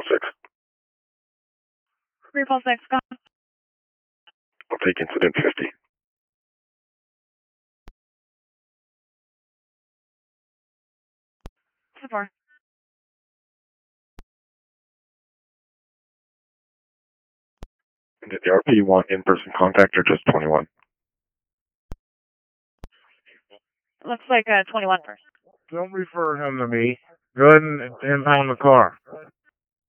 346. 346, go. I'll take incident 50. Support. And did the RP want in-person contact or just 21? Looks like 21 first. Don't refer him to me. Go ahead and impound the car.